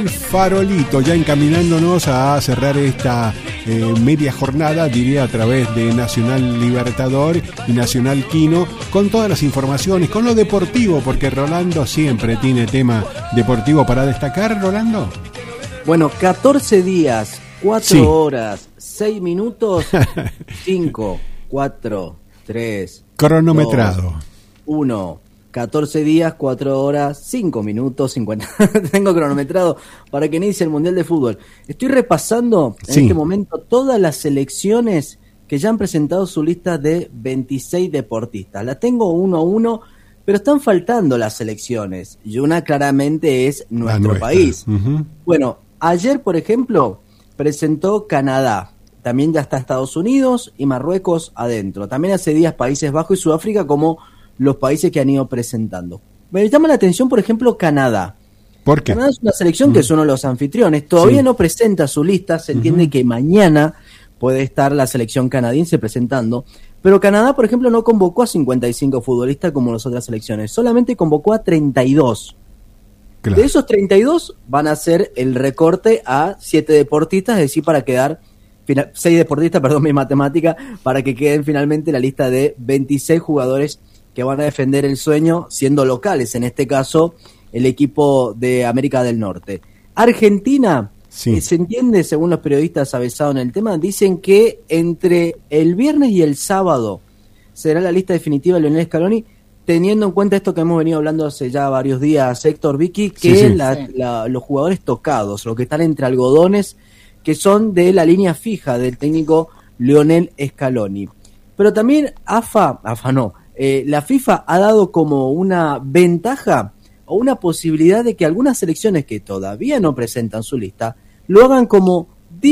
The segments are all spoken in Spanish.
Farolito, ya encaminándonos a cerrar esta media jornada, diría, a través de Nacional Libertador y Nacional Quino, con todas las informaciones, con lo deportivo, porque Rolando siempre tiene tema deportivo para destacar. Rolando. Bueno, 14 días, 4 horas, 6 minutos, 5, 4, 3, cronometrado. 2, 1. 14 días, 4 horas, 5 minutos, 50. Tengo cronometrado para que inicie el Mundial de Fútbol. Estoy repasando en este momento todas las selecciones que ya han presentado su lista de 26 deportistas. La tengo uno a uno, pero están faltando las selecciones. Y una claramente es nuestro país. Uh-huh. Bueno, ayer, por ejemplo, presentó Canadá. También ya está Estados Unidos y Marruecos adentro. También hace días Países Bajos y Sudáfrica como los países que han ido presentando. Me llama la atención, por ejemplo, Canadá. ¿Por qué? Canadá es una selección que es uno de los anfitriones. Todavía no presenta su lista. Se entiende que mañana puede estar la selección canadiense presentando. Pero Canadá, por ejemplo, no convocó a 55 futbolistas como las otras selecciones. Solamente convocó a 32. Claro. De esos 32 van a hacer el recorte a 7 deportistas, es decir, para quedar 6 deportistas, perdón mi matemática, para que queden finalmente la lista de 26 jugadores que van a defender el sueño siendo locales, en este caso el equipo de América del Norte. Argentina, se entiende, según los periodistas avesados en el tema, dicen que entre el viernes y el sábado será la lista definitiva de Lionel Scaloni, teniendo en cuenta esto que hemos venido hablando hace ya varios días, Héctor, Vicky, que los jugadores tocados, los que están entre algodones, que son de la línea fija del técnico Lionel Scaloni. Pero también la FIFA ha dado como una ventaja o una posibilidad de que algunas selecciones que todavía no presentan su lista lo hagan como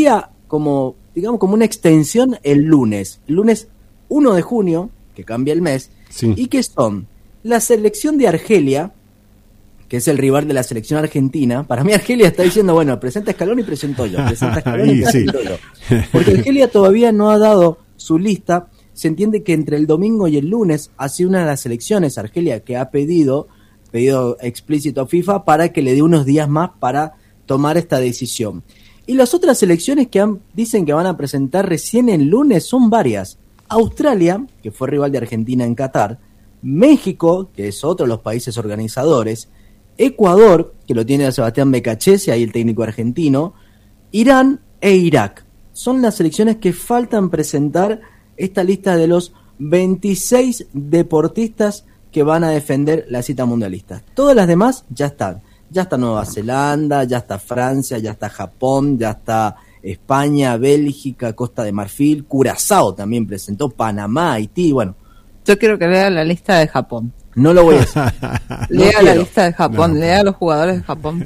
una extensión el lunes 1 de junio, que cambia el mes, y que son la selección de Argelia, que es el rival de la selección argentina. Para mí Argelia está diciendo, bueno, presenta Scaloni y presento yo, presenta Scaloni y presento yo. Porque Argelia todavía no ha dado su lista. Se entiende que entre el domingo y el lunes ha sido una de las selecciones, Argelia, que ha pedido explícito a FIFA para que le dé unos días más para tomar esta decisión. Y las otras selecciones que dicen que van a presentar recién el lunes son varias. Australia, que fue rival de Argentina en Qatar, México, que es otro de los países organizadores, Ecuador, que lo tiene a Sebastián Becachese, ahí el técnico argentino, Irán e Irak. Son las selecciones que faltan presentar esta lista de los 26 deportistas que van a defender la cita mundialista. Todas las demás ya están. Ya está Nueva Zelanda, ya está Francia, ya está Japón, ya está España, Bélgica, Costa de Marfil, Curazao también presentó, Panamá, Haití, bueno. Yo quiero que lea la lista de Japón. No lo voy a hacer. Lea la lista de Japón, lea a los jugadores de Japón.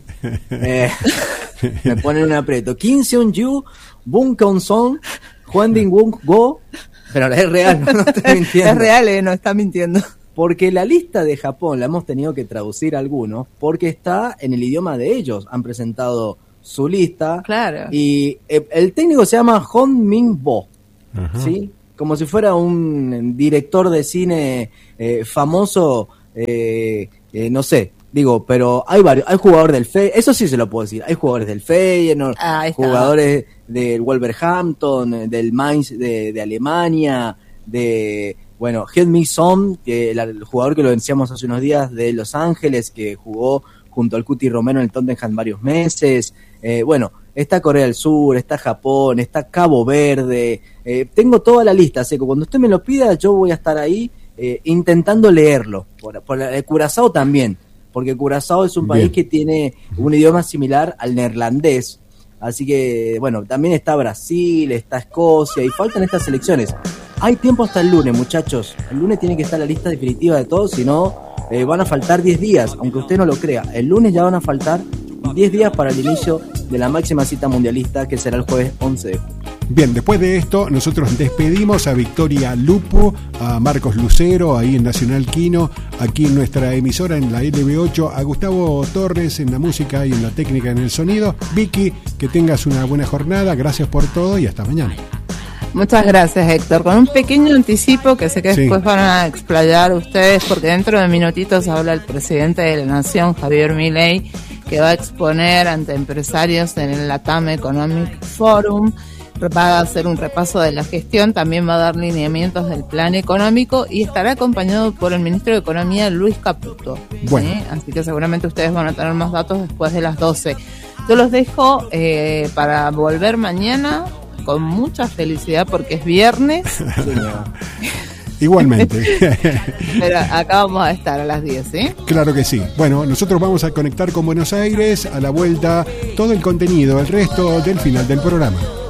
Me ponen un aprieto. Kim Seung-yu, Bun Keun-song, Hwang Ding-wook Go. Pero es real, no estoy mintiendo. Es real, no está mintiendo. Porque la lista de Japón la hemos tenido que traducir algunos, porque está en el idioma de ellos. Han presentado su lista. Claro. Y el técnico se llama Hong Min-bo, ¿sí? Como si fuera un director de cine famoso, no sé. Digo, pero hay varios, hay jugadores del Feyenoord, eso sí se lo puedo decir, hay jugadores del Feyenoord, jugadores del Wolverhampton, del Mainz de Alemania, Heung-min Son, que el jugador que lo decíamos hace unos días de Los Ángeles, que jugó junto al Cuti Romero en el Tottenham varios meses, está Corea del Sur, está Japón, está Cabo Verde, tengo toda la lista, así que cuando usted me lo pida yo voy a estar ahí intentando leerlo, por el Curazao también, porque Curazao es un país que tiene un idioma similar al neerlandés, así que, también está Brasil, está Escocia, y faltan estas selecciones. Hay tiempo hasta el lunes, muchachos. El lunes tiene que estar la lista definitiva de todos, si no, van a faltar 10 días, aunque usted no lo crea. El lunes ya van a faltar 10 días para el inicio de la máxima cita mundialista, que será el jueves 11 de junio. Bien, después de esto, nosotros despedimos a Victoria Lupo, a Marcos Lucero, ahí en Nacional Quino, aquí en nuestra emisora en la LB8, a Gustavo Torres en la música y en la técnica en el sonido. Vicky, que tengas una buena jornada, gracias por todo y hasta mañana. Muchas gracias, Héctor. Con un pequeño anticipo que sé que después van a explayar ustedes, porque dentro de minutitos habla el presidente de la Nación, Javier Milei, que va a exponer ante empresarios en el LATAM Economic Forum. Va a hacer un repaso de la gestión, también va a dar lineamientos del plan económico y estará acompañado por el ministro de Economía, Luis Caputo. Bueno. ¿Sí? Así que seguramente ustedes van a tener más datos después de las 12. Yo los dejo para volver mañana con mucha felicidad porque es viernes. Igualmente. Pero acá vamos a estar a las 10, ¿sí? Claro que sí. Bueno, nosotros vamos a conectar con Buenos Aires. A la vuelta, todo el contenido, el resto del final del programa.